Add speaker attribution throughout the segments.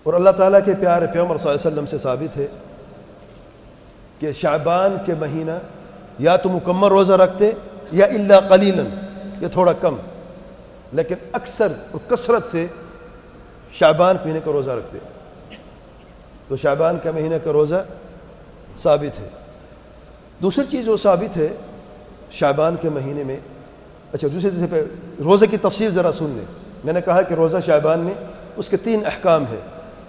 Speaker 1: اور اللہ تعالیٰ کے پیارے پیغمبر صلی اللہ علیہ وسلم سے ثابت ہے کہ شعبان کے مہینہ یا تو مکمل روزہ رکھتے یا الا قلیلا، یا تھوڑا کم، لیکن اکثر اور کثرت سے شعبان مہینے کا روزہ رکھتے. تو شعبان کا مہینہ کا روزہ ثابت ہے. دوسری چیز جو ثابت ہے شعبان کے مہینے میں، اچھا دوسری چیز پہ روزے کی تفصیل ذرا سن لیں. میں نے کہا کہ روزہ شعبان میں اس کے 3 احکام ہیں.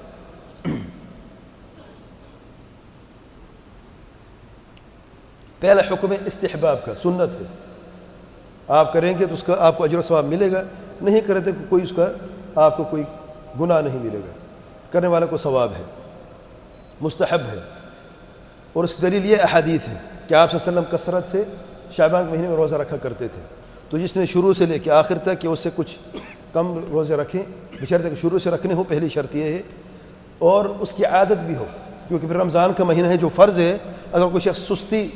Speaker 1: پہلا حکم ہے استحباب کا، سنت ہے. آپ کریں گے تو اس کا آپ کو اجر و ثواب ملے گا، نہیں کریں تو کوئی اس کا آپ کو کوئی گناہ نہیں ملے گا، کرنے والے کو ثواب ہے، مستحب ہے. اور اس کی دلیل یہ احادیث ہے کہ آپ صلی اللہ علیہ وسلم کثرت سے شعبان کے مہینے میں روزہ رکھا کرتے تھے. تو جس نے شروع سے لے کے آخر تک کہ اس سے کچھ کم روزے رکھیں، بشرط کہ شروع سے رکھنے ہو، پہلی شرط یہ ہے، اور اس کی عادت بھی ہو، کیونکہ پھر رمضان کا مہینہ ہے جو فرض ہے. اگر کوئی شخص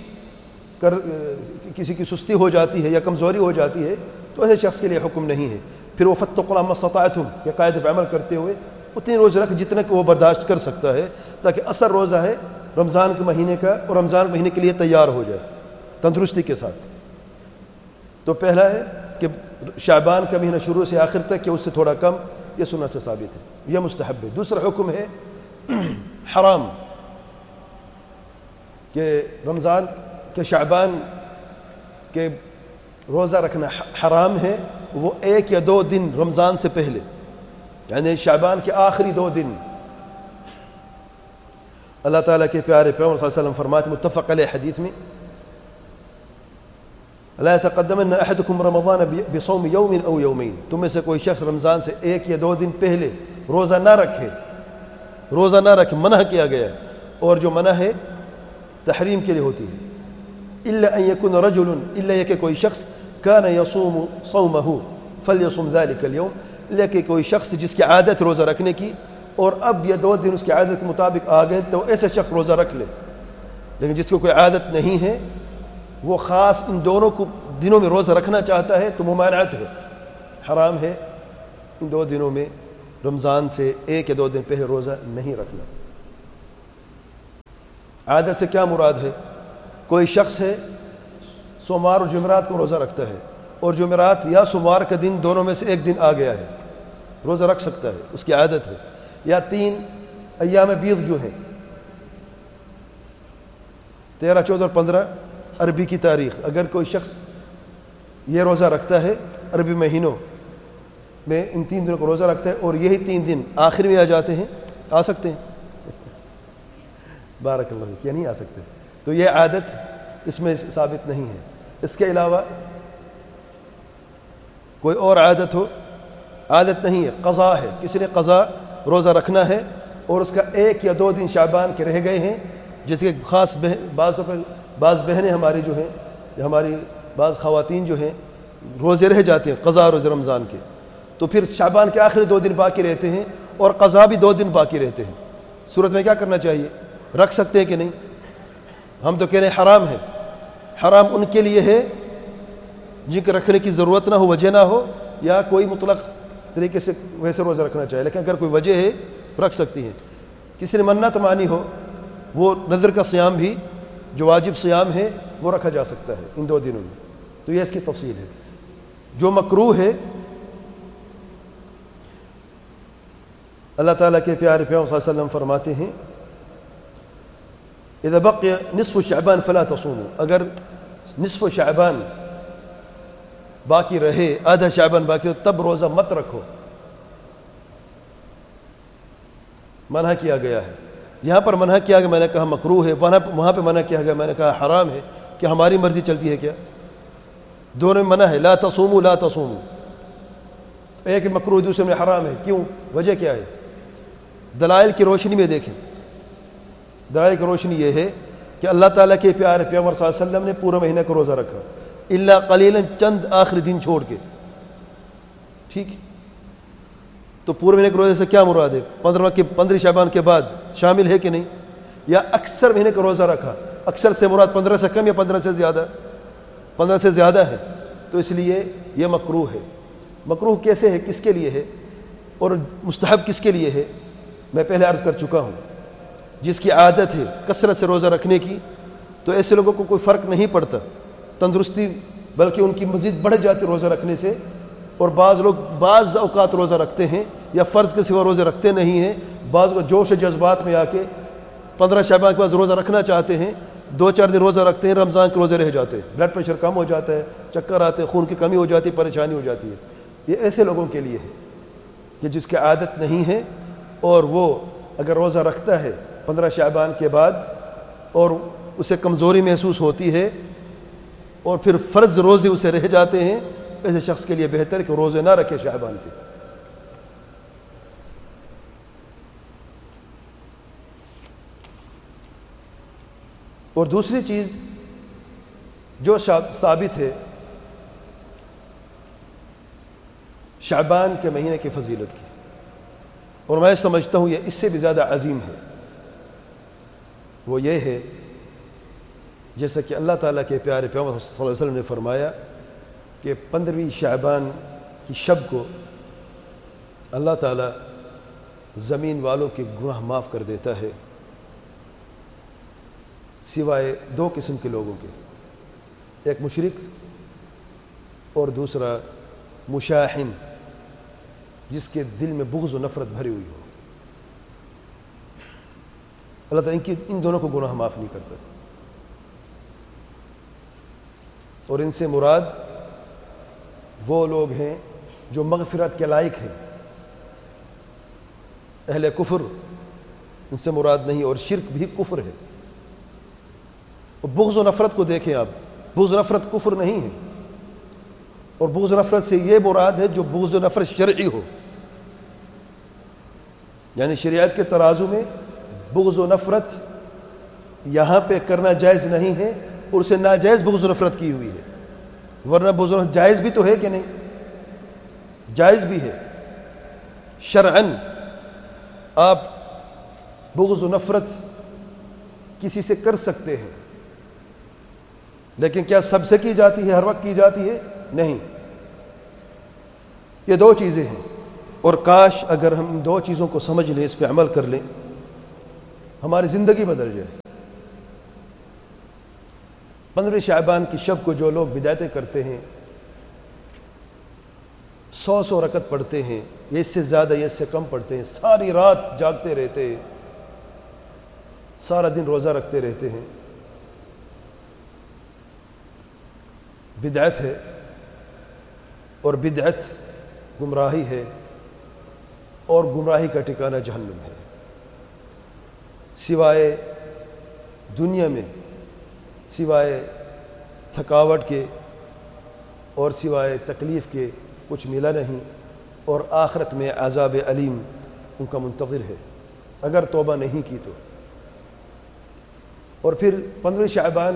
Speaker 1: کسی کی سستی ہو جاتی ہے یا کمزوری ہو جاتی ہے تو ایسے شخص کے لیے حکم نہیں ہے. پھر وہ فاتقوا اللہ ما استطعتم کے قاعدے پہ عمل کرتے ہوئے اتنے روزے رکھ جتنے کہ وہ برداشت کر سکتا ہے، تاکہ اثر روزہ ہے رمضان کے مہینے کا اور رمضان مہینے کے لیے تیار ہو جائے تندرستی کے ساتھ. تو پہلا ہے کہ شعبان کا مہینہ شروع سے آخر تک کہ اس سے تھوڑا کم، یہ سنت سے ثابت ہے، یہ مستحب ہے. دوسرا حکم ہے حرام، کہ رمضان کہ شعبان کے روزہ رکھنا حرام ہے، وہ 1 یا 2 دن رمضان سے پہلے، یعنی شعبان کے آخری 2 دن. اللہ تعالیٰ کے پیارے پیغمبر صلی اللہ علیہ وسلم فرماتے متفق علیہ حدیث میں، لا يتقدمن احدكم رمضان بصوم يوم او يومين، تم میں سے کوئی شخص رمضان سے 1 یا 2 دن پہلے روزہ نہ رکھے. روزہ نہ رکھے منع کیا گیا، اور جو منع ہے تحریم کے لیے ہوتی ہے. الا ان يكون رجل، الا یہ کہ کوئی شخص كان يصوم صومه فليصم ذلك اليوم، لیکن کوئی شخص جس کی عادت روزہ رکھنے کی اور اب یہ 2 دن اس کی عادت کے مطابق آ گئے تو ایسے شخص روزہ رکھ لے. لیکن جس کو کوئی عادت نہیں ہے، وہ خاص ان دونوں کو دنوں میں روزہ رکھنا چاہتا ہے تو ممانعت ہے، حرام ہے ان 2 دنوں میں رمضان سے 1 یا 2 دن پہلے روزہ نہیں رکھنا. عادت سے کیا مراد ہے؟ کوئی شخص ہے سوموار اور جمعرات کو روزہ رکھتا ہے، اور جمعرات یا سوموار کا دن دونوں میں سے 1 دن آ گیا ہے، روزہ رکھ سکتا ہے، اس کی عادت ہے. یا 3 ایام بیض جو ہیں 13، 14 اور 15 عربی کی تاریخ، اگر کوئی شخص یہ روزہ رکھتا ہے عربی مہینوں میں، ان 3 دنوں کو روزہ رکھتا ہے اور یہی 3 دن آخر میں آ جاتے ہیں، آ سکتے ہیں بارک اللہ کیا نہیں آ سکتے، تو یہ عادت اس میں ثابت نہیں ہے. اس کے علاوہ کوئی اور عادت ہو، عادت نہیں ہے، قضا ہے، کسی نے قضا روزہ رکھنا ہے اور اس کا 1 یا 2 دن شعبان کے رہ گئے ہیں، جس کے خاص بعض بہنیں ہماری جو ہیں، ہماری بعض خواتین جو ہیں روزے رہ جاتے ہیں قضا روزے رمضان کے، تو پھر شعبان کے آخری 2 دن باقی رہتے ہیں اور قضا بھی 2 دن باقی رہتے ہیں. صورت میں کیا کرنا چاہیے؟ رکھ سکتے ہیں کہ نہیں؟ ہم تو کہہ رہے ہیں حرام ہے. حرام ان کے لیے ہے جن کے رکھنے کی ضرورت نہ ہو، وجہ نہ ہو، یا کوئی مطلق طریقے سے ویسے روزہ رکھنا چاہیے. لیکن اگر کوئی وجہ ہے رکھ سکتی ہیں. کسی نے منت مانی ہو، وہ نظر کا صیام بھی جو واجب صیام ہے وہ رکھا جا سکتا ہے ان 2 دنوں میں. تو یہ اس کی تفصیل ہے. جو مکروہ ہے، اللہ تعالیٰ کے پیارے پیغمبر صلی اللہ علیہ وسلم فرماتے ہیں اذا بقي نصف شعبان فلا تصوموا، اگر نصف شعبان باقی رہے، آدھا شعبان باقی ہو، تب روزہ مت رکھو. منع کیا گیا ہے. یہاں پر منع کیا گیا، میں نے کہا مکروہ ہے، وہاں پہ منع کیا گیا میں نے کہا حرام ہے. کہ ہماری مرضی چلتی ہے کیا؟ دونوں میں منع ہے، لا تصوموا لا تصوموا. ایک مکروہ دوسرے میں حرام ہے. کیوں؟ وجہ کیا ہے؟ دلائل کی روشنی میں دیکھیں. دلائل کی روشنی یہ ہے کہ اللہ تعالیٰ کے پیارے پیغمبر صلی اللہ علیہ وسلم نے پورے مہینے کو روزہ رکھا، الا قلیلا، چند آخری دن چھوڑ کے. ٹھیک، تو پورے مہینے کے روزے سے کیا مراد ہے؟ 15 شعبان کے بعد شامل ہے کہ نہیں؟ یا اکثر مہینے کا روزہ رکھا، اکثر سے مراد 15 سے کم یا 15 سے زیادہ؟ 15 سے زیادہ ہے. تو اس لیے یہ مکروہ ہے. مکروہ کیسے ہے؟ کس کے لیے ہے؟ اور مستحب کس کے لیے ہے؟ میں پہلے عرض کر چکا ہوں، جس کی عادت ہے کثرت سے روزہ رکھنے کی، تو ایسے لوگوں کو کوئی فرق نہیں پڑتا تندرستی، بلکہ ان کی مزید بڑھ جاتی روزہ رکھنے سے۔ اور بعض لوگ بعض اوقات روزہ رکھتے ہیں یا فرض کے سوا روزے رکھتے نہیں ہیں، بعض کو جوش و جذبات میں آ کے 15 شعبان کے بعد روزہ رکھنا چاہتے ہیں، 2-4 دن روزہ رکھتے ہیں، رمضان کے روزے رہ جاتے ہیں، بلڈ پریشر کم ہو جاتا ہے، چکر آتے ہیں، خون کی کمی ہو جاتی ہے، پریشانی ہو جاتی ہے۔ یہ ایسے لوگوں کے لیے ہے کہ جس کی عادت نہیں ہے، اور وہ اگر روزہ رکھتا ہے 15 شعبان کے بعد اور اسے کمزوری محسوس ہوتی ہے اور پھر فرض روزے اسے رہ جاتے ہیں، ایسے شخص کے لیے بہتر ہے کہ روزے نہ رکھے شعبان کے۔ اور دوسری چیز جو ثابت ہے شعبان کے مہینے کی فضیلت کی، اور میں سمجھتا ہوں یہ اس سے بھی زیادہ عظیم ہے، وہ یہ ہے جیسا کہ اللہ تعالیٰ کے پیارے پیغمبر صلی اللہ علیہ وسلم نے فرمایا کہ 15ویں شعبان کی شب کو اللہ تعالیٰ زمین والوں کے گناہ معاف کر دیتا ہے، سوائے 2 قسم کے لوگوں کے، ایک مشرک اور دوسرا مشاحن، جس کے دل میں بغض و نفرت بھری ہوئی ہو۔ اللہ تعالیٰ ان دونوں کو گناہ معاف نہیں کرتا، اور ان سے مراد وہ لوگ ہیں جو مغفرت کے لائق ہیں، اہل کفر ان سے مراد نہیں، اور شرک بھی کفر ہے۔ اور بغض و نفرت کو دیکھیں آپ، بغض و نفرت کفر نہیں ہے، اور بغض و نفرت سے یہ مراد ہے جو بغض و نفرت شرعی ہو، یعنی شریعت کے ترازو میں بغض و نفرت یہاں پہ کرنا جائز نہیں ہے، اور اسے ناجائز بغض و نفرت کی ہوئی ہے، ورنہ بغض و نفرت جائز بھی تو ہے کہ نہیں؟ جائز بھی ہے شرعاً، آپ بغض و نفرت کسی سے کر سکتے ہیں، لیکن کیا سب سے کی جاتی ہے، ہر وقت کی جاتی ہے؟ نہیں۔ یہ 2 چیزیں ہیں، اور کاش اگر ہم ان 2 چیزوں کو سمجھ لیں، اس پہ عمل کر لیں، ہماری زندگی بدل جائے۔ 15 شعبان کی شب کو جو لوگ بدعتیں کرتے ہیں، 100 رکعت پڑھتے ہیں، یہ اس سے زیادہ، یہ اس سے کم پڑھتے ہیں، ساری رات جاگتے رہتے ہیں، سارا دن روزہ رکھتے رہتے ہیں، بدعت ہے، اور بدعت گمراہی ہے، اور گمراہی کا ٹھکانہ جہنم ہے۔ سوائے دنیا میں، سوائے تھکاوٹ کے اور سوائے تکلیف کے کچھ ملا نہیں، اور آخرت میں عذاب علیم ان کا منتظر ہے اگر توبہ نہیں کی تو۔ اور پھر 15 شعبان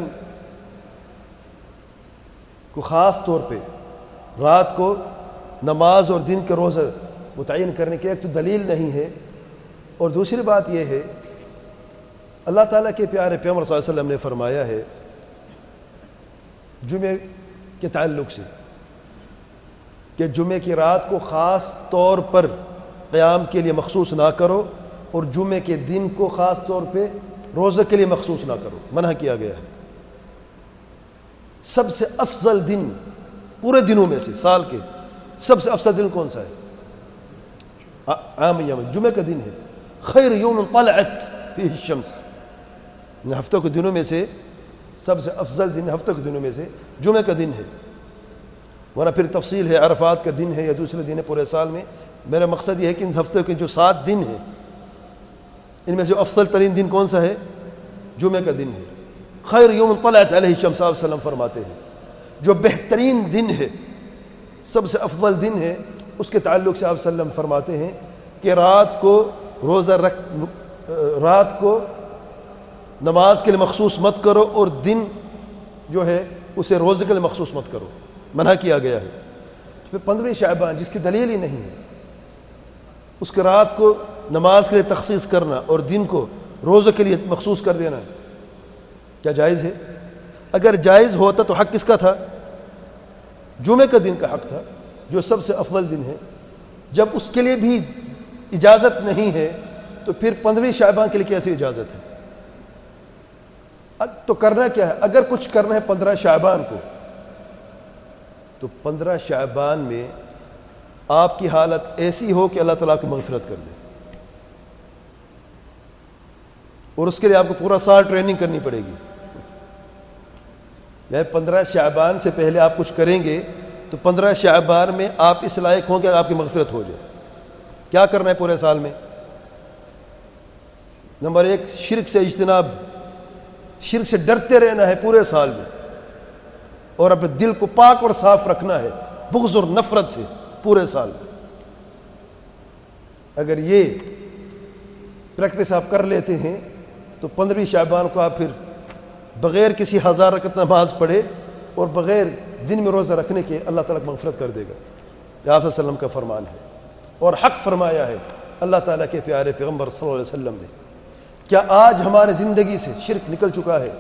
Speaker 1: کو خاص طور پہ رات کو نماز اور دن کے روزہ متعین کرنے کی ایک تو دلیل نہیں ہے، اور دوسری بات یہ ہے اللہ تعالیٰ کے پیارے پیغمبر صلی اللہ علیہ وسلم نے فرمایا ہے جمعے کے تعلق سے کہ جمعے کی رات کو خاص طور پر قیام کے لیے مخصوص نہ کرو، اور جمعے کے دن کو خاص طور پہ روزے کے لیے مخصوص نہ کرو، منع کیا گیا ہے۔ سب سے افضل دن پورے دنوں میں سے، سال کے سب سے افضل دن کون سا ہے؟ عام یوم جمعہ کا دن ہے، خیر یوم طلعت فیہ الشمس، ہفتوں کے دنوں میں سے سب سے افضل دن ہفتوں کے دنوں میں سے جمعہ کا دن ہے، ورنہ پھر تفصیل ہے عرفات کا دن ہے یا دوسرے دن ہے پورے سال میں۔ میرا مقصد یہ ہے کہ ان ہفتوں کے جو 7 دن ہیں ان میں سے افضل ترین دن کون سا ہے؟ جمعہ کا دن ہے، خیر یوم طلعت علیہ الشمس، صلی اللہ علیہ وسلم فرماتے ہیں جو بہترین دن ہے، سب سے افضل دن ہے، اس کے تعلق سے آپ صلی اللہ علیہ وسلم فرماتے ہیں کہ رات کو نماز کے لیے مخصوص مت کرو، اور دن جو ہے اسے روزے کے لیے مخصوص مت کرو، منع کیا گیا ہے۔ پھر 15 شعبان جس کی دلیل ہی نہیں ہے، اس کے رات کو نماز کے لیے تخصیص کرنا اور دن کو روزے کے لیے مخصوص کر دینا کیا جائز ہے؟ اگر جائز ہوتا تو حق کس کا تھا؟ جمعے کا دن کا حق تھا جو سب سے افضل دن ہے۔ جب اس کے لیے بھی اجازت نہیں ہے تو پھر 15 شعبان کے لیے کیسی اجازت ہے؟ تو کرنا کیا ہے؟ اگر کچھ کرنا ہے 15 شعبان کو، تو 15 شعبان میں آپ کی حالت ایسی ہو کہ اللہ تعالیٰ کو مغفرت کر دے، اور اس کے لیے آپ کو پورا سال ٹریننگ کرنی پڑے گی۔ 15 شعبان سے پہلے آپ کچھ کریں گے تو 15 شعبان میں آپ اس لائق ہوں کہ آپ کی مغفرت ہو جائے۔ کیا کرنا ہے پورے سال میں؟ نمبر 1، شرک سے اجتناب، شرک سے ڈرتے رہنا ہے پورے سال میں، اور اپنے دل کو پاک اور صاف رکھنا ہے بغض اور نفرت سے پورے سال میں۔ اگر یہ پریکٹس آپ کر لیتے ہیں تو 15 شعبان کو آپ پھر بغیر کسی 1000 رکعت نماز پڑھے اور بغیر دن میں روزہ رکھنے کے اللہ تعالیٰ مغفرت کر دے گا۔ یہ آپ صلی اللہ علیہ وسلم کا فرمان ہے، اور حق فرمایا ہے اللہ تعالیٰ کے پیارے پیغمبر صلی اللہ علیہ وسلم نے۔ کیا آج ہمارے زندگی سے شرک نکل چکا ہے؟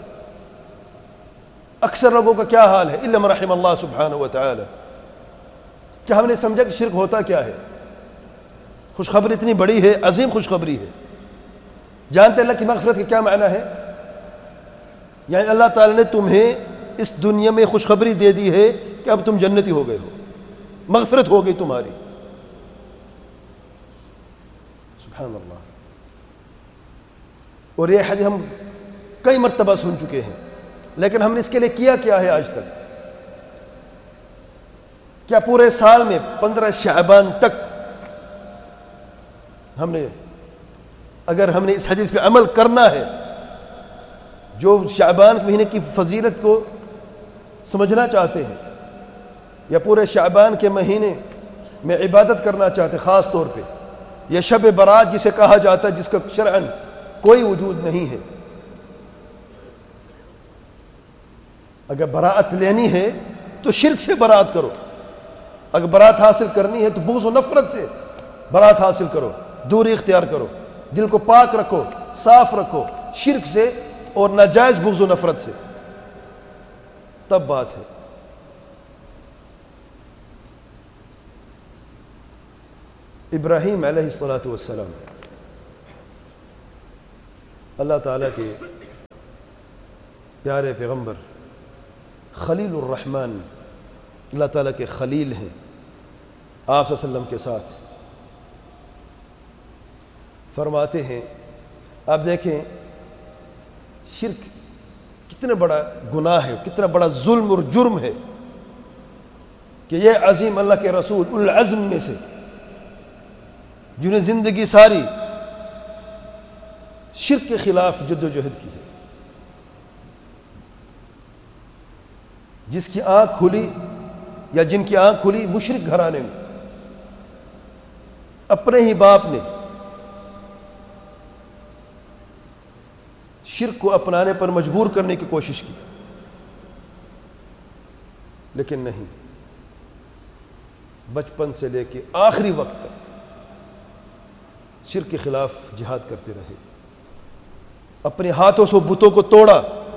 Speaker 1: اکثر لوگوں کا کیا حال ہے؟ الا من رحم اللہ سبحانہ و تعالی۔ کیا ہم نے سمجھا کہ شرک ہوتا کیا ہے؟ خوشخبری اتنی بڑی ہے، عظیم خوشخبری ہے۔ جانتے اللہ کی مغفرت کا کیا معنی ہے؟ یعنی اللہ تعالی نے تمہیں اس دنیا میں خوشخبری دے دی ہے کہ اب تم جنتی ہو گئے ہو، مغفرت ہو گئی تمہاری۔ سبحان اللہ۔ اور یہ حدیث ہم کئی مرتبہ سن چکے ہیں، لیکن ہم نے اس کے لیے کیا ہے آج تک؟ کیا پورے سال میں 15 شعبان تک اگر ہم نے اس حدیث پہ عمل کرنا ہے، جو شعبان کے مہینے کی فضیلت کو سمجھنا چاہتے ہیں، یا پورے شعبان کے مہینے میں عبادت کرنا چاہتے ہیں، خاص طور پہ یہ شب برات جسے کہا جاتا ہے، جس کا شرعاً کوئی وجود نہیں ہے، اگر براءت لینی ہے تو شرک سے براءت کرو، اگر براءت حاصل کرنی ہے تو بغض و نفرت سے براءت حاصل کرو، دوری اختیار کرو، دل کو پاک رکھو، صاف رکھو شرک سے اور ناجائز بغض و نفرت سے، تب بات ہے۔ ابراہیم علیہ الصلوۃ والسلام اللہ تعالیٰ کے پیارے پیغمبر، خلیل الرحمن، اللہ تعالیٰ کے خلیل ہیں، آپ صلی اللہ علیہ وسلم کے ساتھ فرماتے ہیں، آپ دیکھیں شرک کتنا بڑا گناہ ہے، کتنا بڑا ظلم اور جرم ہے کہ یہ عظیم اللہ کے رسول العزم میں سے، جنہیں زندگی ساری شرک کے خلاف جد و جہد کی ہے، جس کی آنکھ کھلی یا جن کی آنکھ کھلی مشرک گھرانے میں، اپنے ہی باپ نے شرک کو اپنانے پر مجبور کرنے کی کوشش کی، لیکن نہیں، بچپن سے لے کے آخری وقت تک شرک کے خلاف جہاد کرتے رہے، اپنے ہاتھوں سے بتوں کو توڑا،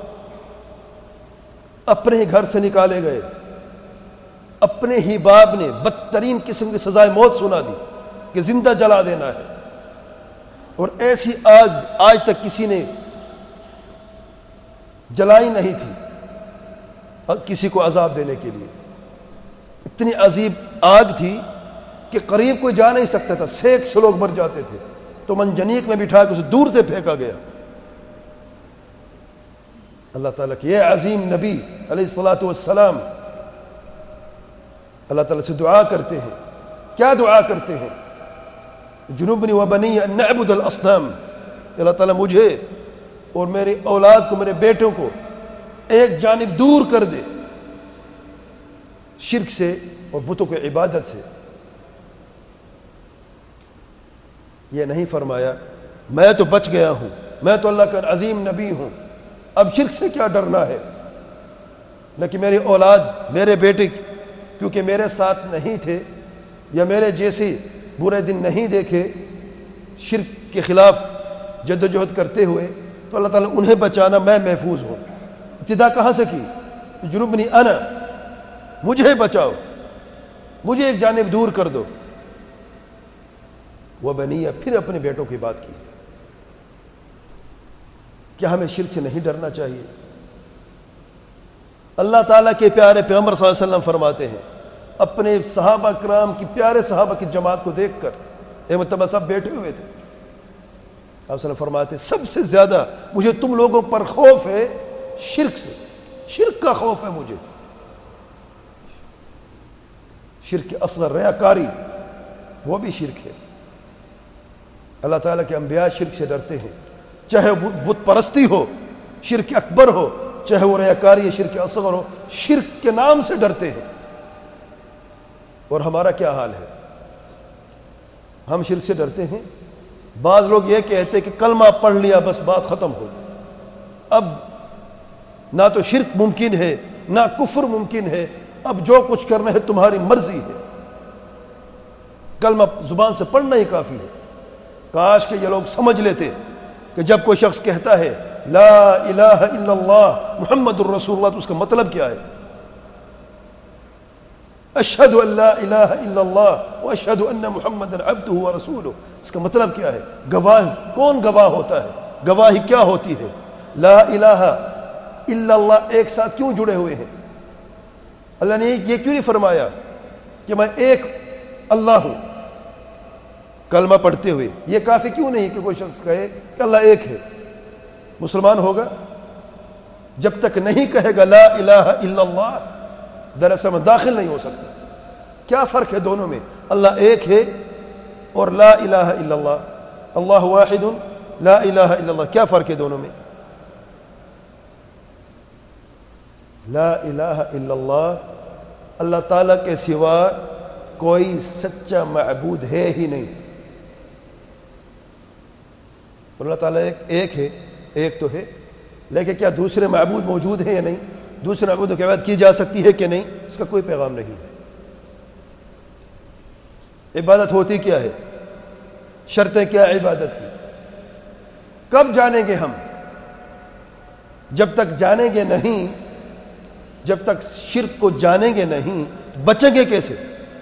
Speaker 1: اپنے ہی گھر سے نکالے گئے، اپنے ہی باپ نے بدترین قسم کی سزائے موت سنا دی کہ زندہ جلا دینا ہے، اور ایسی آگ آج تک کسی نے جلائی نہیں تھی کسی کو عذاب دینے کے لیے۔ اتنی عظیم آگ تھی کہ قریب کوئی جا نہیں سکتا تھا، سینک سے لوگ مر جاتے تھے، تو منجنیق میں بٹھا کے اسے دور سے پھینکا گیا۔ اللہ تعالیٰ کے یہ عظیم نبی علیہ الصلوۃ والسلام اللہ تعالیٰ سے دعا کرتے ہیں، کیا دعا کرتے ہیں؟ جنوبنی وبنی ان نعبد الاصنام، اللہ تعالیٰ مجھے اور میری اولاد کو، میرے بیٹوں کو ایک جانب دور کر دے شرک سے اور بتوں کی عبادت سے۔ یہ نہیں فرمایا میں تو بچ گیا ہوں، میں تو اللہ کا عظیم نبی ہوں، اب شرک سے کیا ڈرنا ہے، نہ کہ میری اولاد، میرے بیٹے کیونکہ میرے ساتھ نہیں تھے یا میرے جیسے برے دن نہیں دیکھے شرک کے خلاف جد و جہد کرتے ہوئے، تو اللہ تعالیٰ انہیں بچانا، میں محفوظ ہوں۔ ابتدا کہاں سے کی؟ جنوبنی انا، مجھے بچاؤ، مجھے ایک جانب دور کر دو، وہ بنی، پھر اپنے بیٹوں کی بات کی۔ کیا ہمیں شرک سے نہیں ڈرنا چاہیے؟ اللہ تعالیٰ کے پیارے پیغمبر صلی اللہ علیہ وسلم فرماتے ہیں اپنے صحابہ کرام کی پیارے صحابہ کی جماعت کو دیکھ کر، ایک مرتبہ سب بیٹھے ہوئے تھے، آپ صلی اللہ علیہ وسلم فرماتے سب سے زیادہ مجھے تم لوگوں پر خوف ہے شرک سے، شرک کا خوف ہے مجھے، شرک اصغر، ریاکاری وہ بھی شرک ہے۔ اللہ تعالیٰ کے انبیاء شرک سے ڈرتے ہیں، چاہے وہ بت پرستی ہو، شرک اکبر ہو، چاہے وہ ریاکاری شرک اصغر ہو، شرک کے نام سے ڈرتے ہیں۔ اور ہمارا کیا حال ہے؟ ہم شرک سے ڈرتے ہیں۔ بعض لوگ یہ کہتے ہیں کہ کلمہ پڑھ لیا بس بات ختم ہو، اب نہ تو شرک ممکن ہے نہ کفر ممکن ہے، اب جو کچھ کرنا ہے تمہاری مرضی ہے، کلمہ زبان سے پڑھنا ہی کافی ہے۔ کاش کہ یہ لوگ سمجھ لیتے کہ جب کوئی شخص کہتا ہے لا الہ الا اللہ محمد الرسول اللہ تو اس کا مطلب کیا ہے؟ اشہد ان لا الہ الا اللہ واشہد ان محمد عبدہ ورسولہ، اس کا مطلب کیا ہے؟ گواہ، کون گواہ ہوتا ہے؟ گواہی کیا ہوتی ہے؟ لا الہ الا اللہ ایک ساتھ کیوں جڑے ہوئے ہیں؟ اللہ نے یہ کیوں نہیں فرمایا کہ میں ایک اللہ ہوں کلمہ پڑھتے ہوئے؟ یہ کافی کیوں نہیں کہ کوئی شخص کہے کہ اللہ ایک ہے؟ مسلمان ہوگا جب تک نہیں کہے گا لا الہ الا اللہ، دراصل میں داخل نہیں ہو سکتا۔ کیا فرق ہے دونوں میں؟ اللہ ایک ہے اور لا الہ الا اللہ، اللہ واحد لا الہ الا اللہ، کیا فرق ہے دونوں میں؟ لا الہ الا اللہ، اللہ تعالیٰ کے سوا کوئی سچا معبود ہے ہی نہیں، اللہ تعالیٰ ایک ہے، ایک تو ہے، لیکن کیا دوسرے معبود موجود ہیں یا نہیں؟ دوسرے معبودوں کی عبادت کی جا سکتی ہے کہ نہیں؟ اس کا کوئی پیغام نہیں ہے۔ عبادت ہوتی کیا ہے؟ شرطیں کیا عبادت کی؟ کب جانیں گے ہم؟ جب تک جانیں گے نہیں، جب تک شرک کو جانیں گے نہیں بچیں گے کیسے؟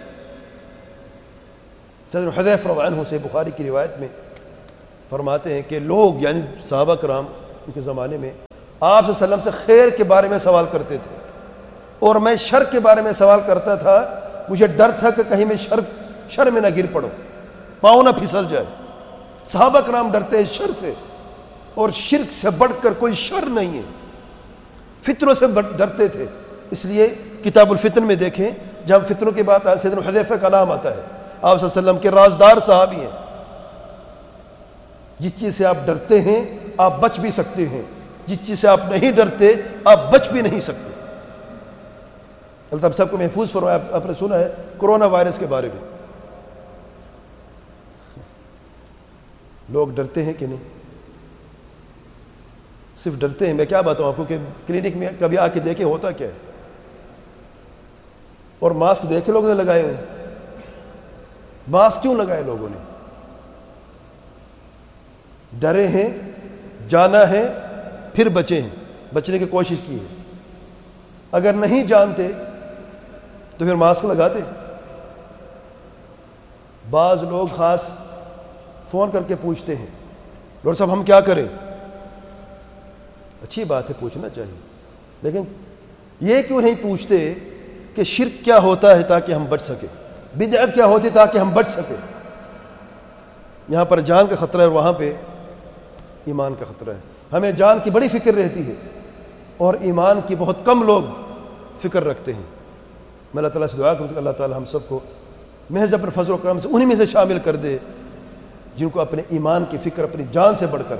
Speaker 1: سیدنا حذیفہ رضی اللہ عنہ سے بخاری کی روایت میں فرماتے ہیں کہ لوگ یعنی صحابہ کرام ان کے زمانے میں آپ صلی اللہ علیہ وسلم سے خیر کے بارے میں سوال کرتے تھے، اور میں شر کے بارے میں سوال کرتا تھا، مجھے ڈر تھا کہ کہیں میں شر میں نہ گر پڑوں، پاؤں نہ پھسل جائے۔ صحابہ کرام ڈرتے ہیں شر سے، اور شرک سے بڑھ کر کوئی شر نہیں ہے، فتنوں سے ڈرتے تھے۔ اس لیے کتاب الفتن میں دیکھیں جہاں فتنوں کی بات آئے سیدنا حذیفہ کا نام آتا ہے، آپ صلی اللہ علیہ وسلم کے رازدار صحابی ہیں۔ جس چیز سے آپ ڈرتے ہیں آپ بچ بھی سکتے ہیں، جس چیز سے آپ نہیں ڈرتے آپ بچ بھی نہیں سکتے۔ اللہ تعالیٰ سب کو محفوظ فرمایا۔ آپ نے سنا ہے کورونا وائرس کے بارے میں، لوگ ڈرتے ہیں کہ نہیں؟ صرف ڈرتے ہیں؟ میں کیا بتاؤں آپ کو کہ کلینک میں کبھی آ کے دیکھے ہوتا کیا ہے؟ اور ماسک دیکھے لوگوں نے لگائے ہوئے، ماسک کیوں لگائے لوگوں نے؟ ڈرے ہیں، جانا ہے، پھر بچے ہیں، بچنے کی کوشش کی ہے۔ اگر نہیں جانتے تو پھر ماسک لگاتے۔ بعض لوگ خاص فون کر کے پوچھتے ہیں ڈاکٹر صاحب ہم کیا کریں؟ اچھی بات ہے، پوچھنا چاہیے، لیکن یہ کیوں نہیں پوچھتے کہ شرک کیا ہوتا ہے تاکہ ہم بچ سکیں، بدعت کیا ہوتی تاکہ ہم بچ سکیں؟ یہاں پر جان کا خطرہ ہے اور وہاں پہ ایمان کا خطرہ ہے۔ ہمیں جان کی بڑی فکر رہتی ہے اور ایمان کی بہت کم لوگ فکر رکھتے ہیں۔ میں اللہ تعالیٰ سے دعا کروں کہ اللہ تعالیٰ ہم سب کو محض اپنے فضل و کرم سے انہی میں سے شامل کر دے جن کو اپنے ایمان کی فکر اپنی جان سے بڑھ کر۔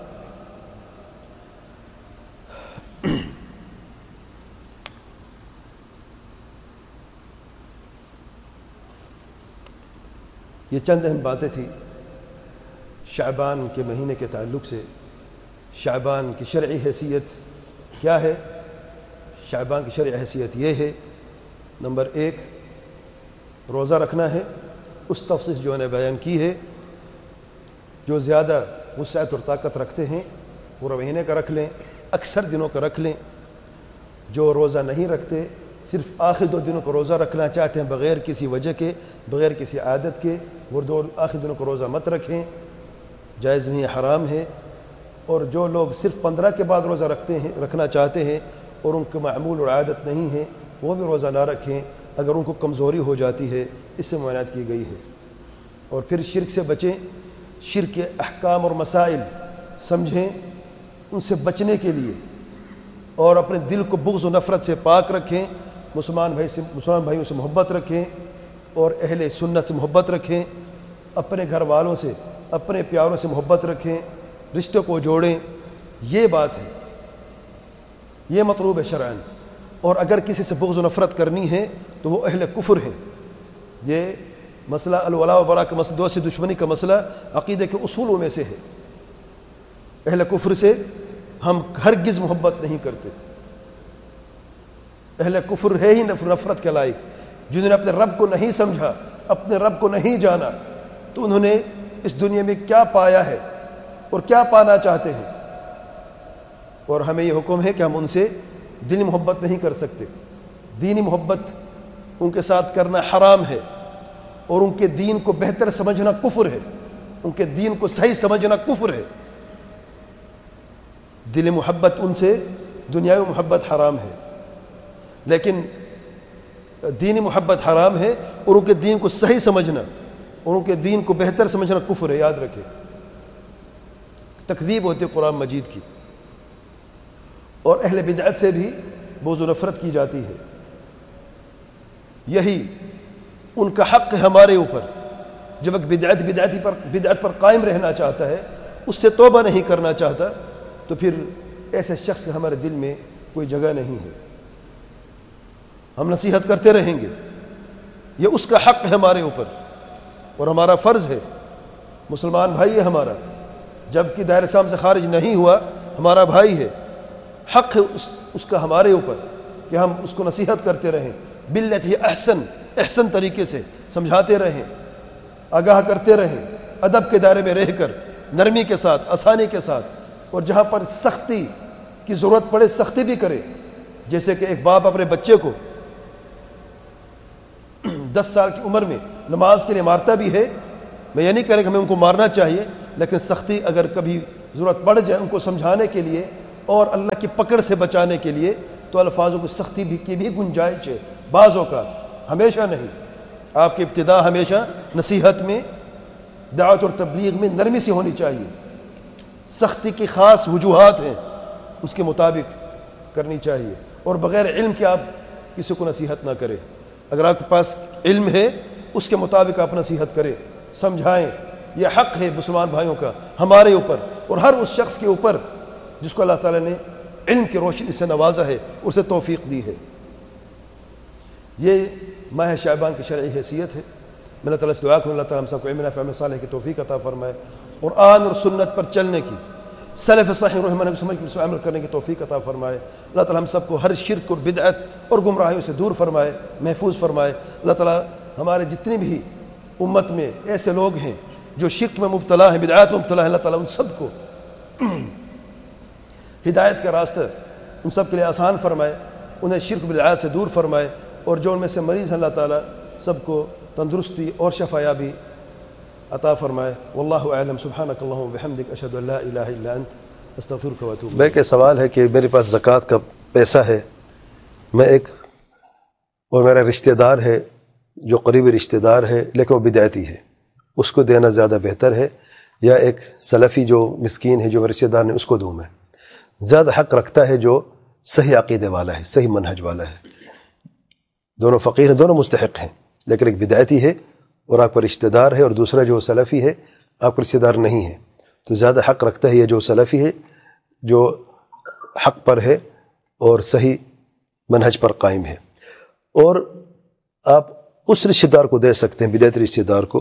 Speaker 1: یہ چند اہم باتیں تھیں شعبان کے مہینے کے تعلق سے۔ شعبان کی شرعی حیثیت کیا ہے؟ شعبان کی شرعی حیثیت یہ ہے، نمبر 1 روزہ رکھنا ہے، اس تفصیل جو نے بیان کی ہے۔ جو زیادہ وسعت اور طاقت رکھتے ہیں پورا مہینے کا رکھ لیں، اکثر دنوں کا رکھ لیں۔ جو روزہ نہیں رکھتے صرف آخر 2 دنوں کو روزہ رکھنا چاہتے ہیں بغیر کسی وجہ کے، بغیر کسی عادت کے، وہ 2 آخر دنوں کو روزہ مت رکھیں، جائز نہیں، حرام ہے۔ اور جو لوگ صرف 15 کے بعد روزہ رکھنا چاہتے ہیں اور ان کے معمول اور عادت نہیں ہے وہ بھی روزہ نہ رکھیں اگر ان کو کمزوری ہو جاتی ہے، اس سے ممانعت کی گئی ہے۔ اور پھر شرک سے بچیں، شرک کے احکام اور مسائل سمجھیں، ان سے بچنے کے لیے اور اپنے دل کو بغض و نفرت سے پاک رکھیں، مسلمان بھائیوں سے محبت رکھیں اور اہل سنت سے محبت رکھیں، اپنے گھر والوں سے اپنے پیاروں سے محبت رکھیں، رشتوں کو جوڑیں، یہ بات ہے، یہ مطلوب ہے شرعاً۔ اور اگر کسی سے بغض و نفرت کرنی ہے تو وہ اہل کفر ہیں۔ یہ مسئلہ الولاء و براء کا مسئلہ، دوستی دشمنی کا مسئلہ عقیدے کے اصولوں میں سے ہے۔ اہل کفر سے ہم ہرگز محبت نہیں کرتے۔ اہل کفر ہے ہی نفرت کے لائق، جنہوں نے اپنے رب کو نہیں سمجھا، اپنے رب کو نہیں جانا، تو انہوں نے اس دنیا میں کیا پایا ہے اور کیا پانا چاہتے ہیں۔ اور ہمیں یہ حکم ہے کہ ہم ان سے دینی محبت نہیں کر سکتے۔ دینی محبت ان کے ساتھ کرنا حرام ہے، اور ان کے دین کو بہتر سمجھنا کفر ہے، ان کے دین کو صحیح سمجھنا کفر ہے۔ دل محبت ان سے، دنیاوی محبت حرام ہے، لیکن دینی محبت حرام ہے، اور ان کے دین کو صحیح سمجھنا اور ان کے دین کو بہتر سمجھنا کفر ہے، یاد رکھیں۔ تکذیب ہوتی ہے قرآن مجید کی، اور اہل بدعت سے بھی بغض و نفرت کی جاتی ہے۔ یہی ان کا حق ہے ہمارے اوپر۔ جب ایک بدعت پر قائم رہنا چاہتا ہے، اس سے توبہ نہیں کرنا چاہتا، تو پھر ایسے شخص کے ہمارے دل میں کوئی جگہ نہیں ہے۔ ہم نصیحت کرتے رہیں گے، یہ اس کا حق ہے ہمارے اوپر، اور ہمارا فرض ہے۔ مسلمان بھائی ہے ہمارا، جب کہ دائرہ اسلام سے خارج نہیں ہوا، ہمارا بھائی ہے، حق ہے اس کا ہمارے اوپر کہ ہم اس کو نصیحت کرتے رہیں، باللتی احسن طریقے سے سمجھاتے رہیں، آگاہ کرتے رہیں، ادب کے دائرے میں رہ کر، نرمی کے ساتھ، آسانی کے ساتھ، اور جہاں پر سختی کی ضرورت پڑے سختی بھی کرے۔ جیسے کہ ایک باپ اپنے بچے کو 10 سال کی عمر میں نماز کے لیے مارتا بھی ہے، میں یہ نہیں کہہ رہا کہ ہمیں ان کو مارنا چاہیے، لیکن سختی اگر کبھی ضرورت پڑ جائے ان کو سمجھانے کے لیے اور اللہ کی پکڑ سے بچانے کے لیے، تو الفاظوں کی سختی کی بھی گنجائش ہے، بعض اوقات، ہمیشہ نہیں۔ آپ کی ابتدا ہمیشہ نصیحت میں، دعوت اور تبلیغ میں نرمی سے ہونی چاہیے۔ سختی کی خاص وجوہات ہیں، اس کے مطابق کرنی چاہیے، اور بغیر علم کے آپ کسی کو نصیحت نہ کریں۔ اگر آپ کے پاس علم ہے، اس کے مطابق آپ نصیحت کریں، سمجھائیں۔ یہ حق ہے مسلمان بھائیوں کا ہمارے اوپر، اور ہر اس شخص کے اوپر جس کو اللہ تعالیٰ نے علم کی روشنی سے نوازا ہے، اسے توفیق دی ہے۔ یہ ماہ شعبان کی شرعی حیثیت ہے۔ میں اللہ تعالیٰ سے دعا کروں اللہ تعالیٰ ہم سب کو علم نافع عمل صالح کی توفیق عطا فرمائے، قرآن اور سنت پر چلنے کی، سلف صحیح رحمہ کو سمجھ کر عمل کرنے کی توفیق عطا فرمائے۔ اللہ تعالیٰ ہم سب کو ہر شرک اور بدعت اور گمراہیوں سے دور فرمائے، محفوظ فرمائے۔ اللہ تعالیٰ ہمارے جتنے بھی امت میں ایسے لوگ ہیں جو شرک میں مبتلا ہیں، بدعات میں مبتلا ہیں، اللہ تعالیٰ ان سب کو ہدایت کا راستہ ان سب کے لیے آسان فرمائے، انہیں شرک بدعات سے دور فرمائے، اور جو ان میں سے مریض ہیں اللہ تعالیٰ سب کو تندرستی اور شفایابی عطا فرمائے۔ واللہ اعلم، سبحانک اللہم وبحمدک، اشہد ان لا الہ الا انت، استغفرک واتوب الیک۔
Speaker 2: میں کہ سوال ہے کہ میرے پاس زکوٰۃ کا پیسہ ہے، میں ایک اور میرا رشتہ دار ہے جو قریبی رشتہ دار ہے لیکن وہ بدعتی ہے، اس کو دینا زیادہ بہتر ہے یا ایک سلفی جو مسکین ہے جو میرے رشتہ دار نے اس کو دوں؟ میں زیادہ حق رکھتا ہے جو صحیح عقیدے والا ہے، صحیح منہج والا ہے۔ دونوں فقیر ہیں، دونوں مستحق ہیں، لیکن ایک بدعتی ہے اور آپ کا رشتہ دار ہے، اور دوسرا جو سلفی ہے آپ کا رشتہ دار نہیں ہے، تو زیادہ حق رکھتا ہے یہ جو سلفی ہے، جو حق پر ہے اور صحیح منہج پر قائم ہے۔ اور آپ اس رشتہ دار کو دے سکتے ہیں، بدعتی رشتہ دار کو،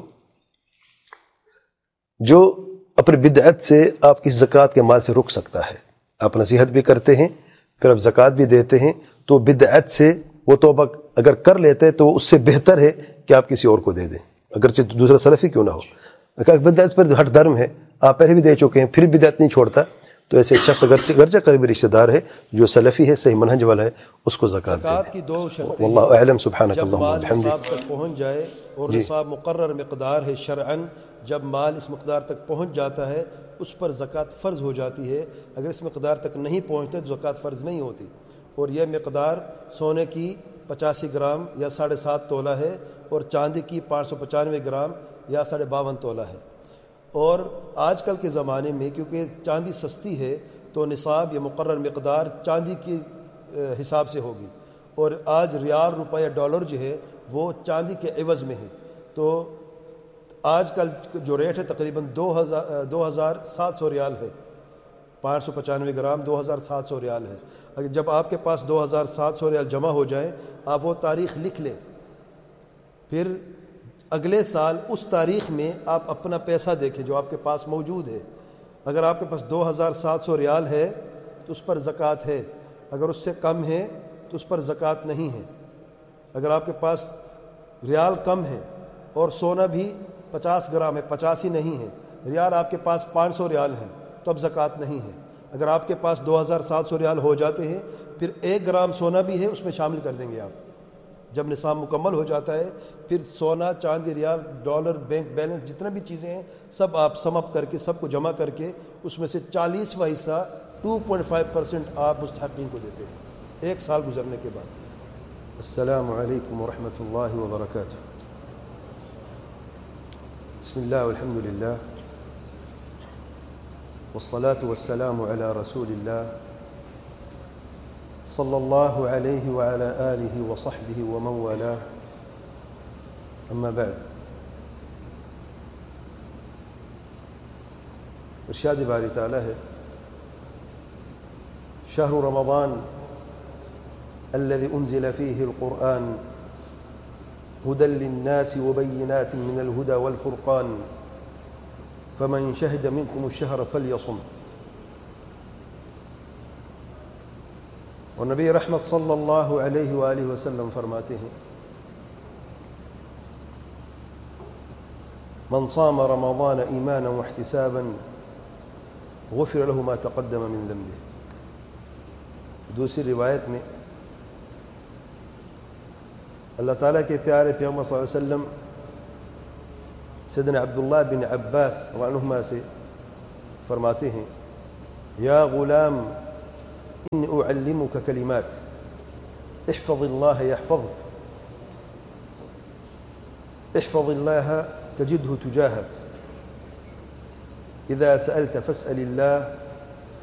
Speaker 2: جو اپنے بدعت سے آپ کی زکوٰۃ کے مال سے رک سکتا ہے۔ آپ نصیحت بھی کرتے ہیں، پھر آپ زکوٰۃ بھی دیتے ہیں، تو بدعت سے وہ توبہ اگر کر لیتے تو اس سے بہتر ہے کہ آپ کسی اور کو دے دیں، اگرچہ دوسرا سلفی کیوں نہ ہو۔ اگر بدعت پر ہٹ درم ہے، آپ پہلے بھی دے چکے ہیں، پھر بدعت نہیں چھوڑتا، تو ایسے شخص اگرچہ قریبی رشتہ دار ہے جو سلفی ہے، صحیح منہج والا ہے، اس کو زکوٰۃ دے
Speaker 1: زکوٰۃ کی دو شرطیں،
Speaker 2: واللہ اعلم، سبحانک
Speaker 1: جب
Speaker 2: اللہم
Speaker 1: مال
Speaker 2: وبحمدک۔
Speaker 1: نصاب تک پہنچ جائے اور نصاب مقرر مقدار ہے شرعاً، جب مال اس مقدار تک پہنچ جاتا ہے اس پر زکوٰۃ فرض ہو جاتی ہے، اگر اس مقدار تک نہیں پہنچتے تو زکوٰۃ فرض نہیں ہوتی۔ اور یہ مقدار سونے کی 85 گرام یا 7.5 تولہ ہے، اور چاندی کی 595 گرام یا 52.5 تولہ ہے۔ اور آج کل کے زمانے میں کیونکہ چاندی سستی ہے تو نصاب یا مقرر مقدار چاندی کی حساب سے ہوگی، اور آج ریال، روپیہ، ڈالر جو ہے وہ چاندی کے عوض میں ہے، تو آج کل جو ریٹ ہے تقریباً 2700 ریال ہے، 595 گرام 2700 ریال ہے۔ اگر جب آپ کے پاس 2700 ریال جمع ہو جائیں، آپ وہ تاریخ لکھ لیں، پھر اگلے سال اس تاریخ میں آپ اپنا پیسہ دیکھیں جو آپ کے پاس موجود ہے۔ اگر آپ کے پاس 2700 ریال ہے تو اس پر زکوٰۃ ہے، اگر اس سے کم ہے تو اس پر زکوٰۃ نہیں ہے۔ اگر آپ کے پاس ریال کم ہے اور سونا بھی 50 گرام ہے، 85 نہیں ہے، ریال آپ کے پاس 500 ریال ہیں تو اب زکوٰۃ نہیں ہے۔ اگر آپ کے پاس 2700 ریال ہو جاتے ہیں پھر 1 گرام سونا بھی ہے، اس میں شامل کر دیں گے آپ۔ جب نصاب مکمل ہو جاتا ہے پھر سونا، چاندی، ریال، ڈالر، بینک بیلنس، جتنا بھی چیزیں ہیں سب آپ سم اپ کر کے، سب کو جمع کر کے اس میں سے 40واں حصہ 2.5% آپ مستحقین کو دیتے ہیں 1 سال گزرنے کے بعد۔ السلام علیکم ورحمۃ اللہ وبرکاتہ۔ بسم اللہ والحمد للہ والصلاة والسلام على رسول اللہ صلی اللہ علیہ وعلى آلہ وصحبہ ومن والاه، اما بعد۔ ارشاد باری تعالی ہے شهر رمضان الذي أنزل فيه القرآن هدى للناس وبينات من الهدى والفرقان فمن شهد منكم الشهر فليصم۔ اور نبی رحمت صلی اللہ علیہ وآلہ وسلم فرماتے ہیں من صام رمضان ایمانا واحتسابا غفر له ما تقدم من ذنبه۔ دوسری روایت میں اللہ تعالیٰ کے پیارے پیغمبر صلی اللہ علیہ وسلم سیدنا عبداللہ بن عباس رضی اللہ عنہما سے فرماتے ہیں یا غلام إني أعلمك كلمات احفظ الله يحفظك احفظ الله تجده تجاهك إذا سألت فاسأل الله